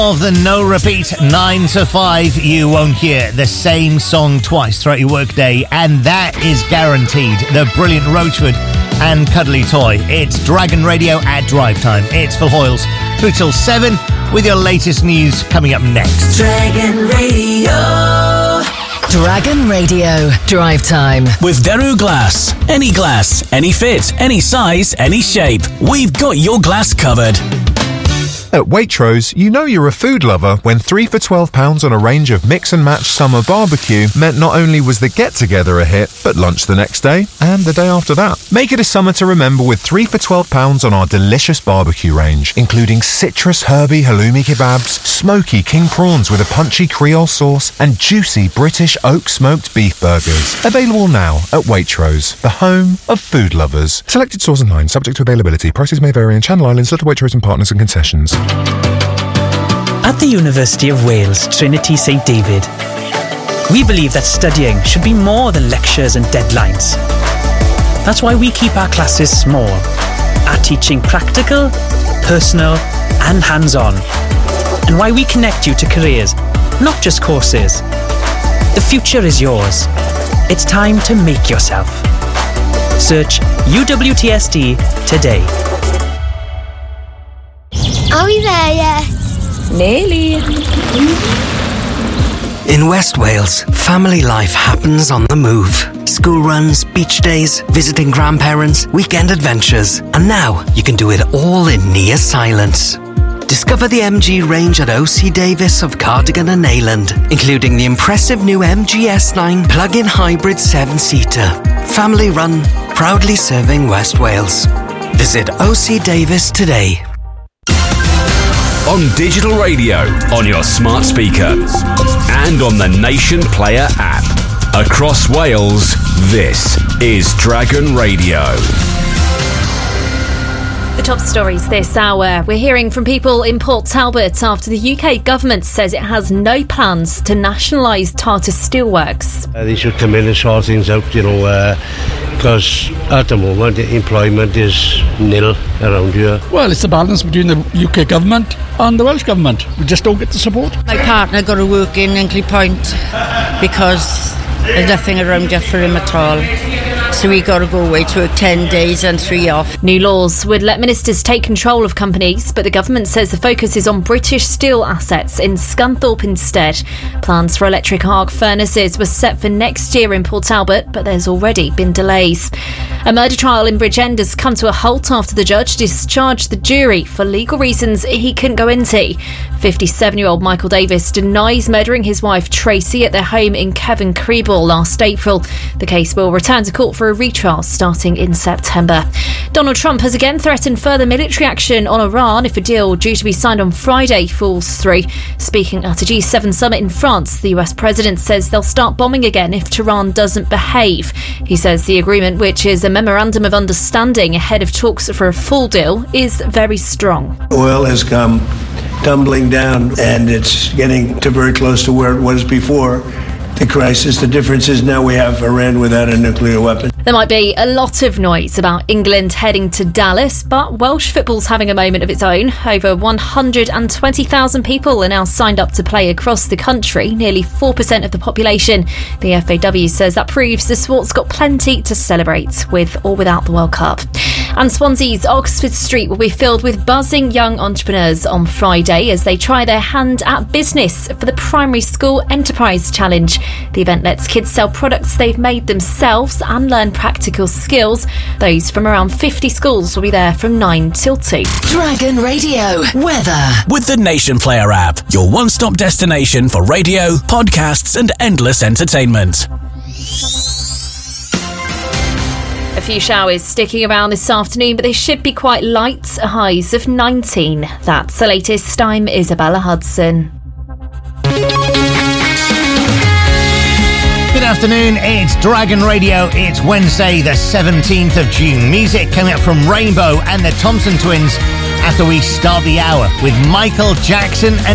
Of the no repeat 9 to 5, you won't hear the same song twice throughout your workday, and that is guaranteed. The brilliant Roachwood and Cuddly Toy. It's Dragon Radio at drive time. It's Phil Hoyles through till 7 with your latest news coming up next. Dragon Radio. Dragon Radio Drive Time with Daru Glass. Any fit, any size, any shape. We've got your glass covered. At Waitrose, you know you're a food lover when 3 for £12 on a range of mix and match summer barbecue meant not only was the get-together a hit, but lunch the next day and the day after that. Make it a summer to remember with 3 for £12 on our delicious barbecue range, including citrus herby halloumi kebabs, smoky king prawns with a punchy Creole sauce, and juicy British oak smoked beef burgers. Available now at Waitrose, the home of food lovers. Selected stores online, subject to availability. Prices may vary in Channel Islands, Little Waitrose and Partners and concessions. At the University of Wales, Trinity St David, we believe that studying should be more than lectures and deadlines. That's why we keep our classes small, our teaching practical, personal and hands-on, and why we connect you to careers, not just courses. The future is yours. It's time to make yourself. Search UWTSD today. Are we there yet? Nearly. In West Wales, family life happens on the move. School runs, beach days, visiting grandparents, weekend adventures. And now you can do it all in near silence. Discover the MG range at OC Davis of Cardigan and Neyland, including the impressive new MG S9 plug-in hybrid 7-seater. Family run, proudly serving West Wales. Visit OC Davis today. On digital radio, on your smart speaker, and on the Nation Player app. Across Wales, this is Dragon Radio. The top stories this hour. We're hearing from people in Port Talbot after the UK government says it has no plans to nationalise Tata Steelworks. They should come in and sort things out, because at the moment employment is nil around here. Well, it's the balance between the UK government and the Welsh government. We just don't get the support. My partner got to work in Hinkley Point because there's nothing around here for him at all. So we got to go away to work 10 days and 3 off. New laws would let ministers take control of companies, but the government says the focus is on British Steel assets in Scunthorpe instead. Plans for electric arc furnaces were set for next year in Port Talbot, but there's already been delays. A murder trial in Bridgend has come to a halt after the judge discharged the jury for legal reasons he couldn't go into. 57-year-old Michael Davis denies murdering his wife Tracy at their home in Kevin Creeball last April. The case will return to court for a retrial starting in September. Donald Trump has again threatened further military action on Iran if a deal due to be signed on Friday falls through. Speaking at a G7 summit in France, the US president says they'll start bombing again if Tehran doesn't behave. He says the agreement, which is a memorandum of understanding ahead of talks for a full deal, is very strong. Oil has come tumbling down and it's getting to very close to where it was before the crisis. The difference is now we have Iran without a nuclear weapon. There might be a lot of noise about England heading to Dallas, but Welsh football's having a moment of its own. Over 120,000 people are now signed up to play across the country, nearly 4% of the population. The FAW says that proves the sport's got plenty to celebrate, with or without the World Cup. And Swansea's Oxford Street will be filled with buzzing young entrepreneurs on Friday as they try their hand at business for the Primary School Enterprise Challenge. The event lets kids sell products they've made themselves and learn practical skills. Those from around 50 schools will be there from 9 till 2. Dragon Radio weather with the Nation Player app, your one-stop destination for radio, podcasts and endless entertainment. A few showers sticking around this afternoon, but they should be quite light, highs of 19. That's the latest. I'm Isabella Hudson. Good afternoon, it's Dragon Radio. It's Wednesday the 17th of June. Music coming up from Rainbow and the Thompson Twins after we start the hour with Michael Jackson and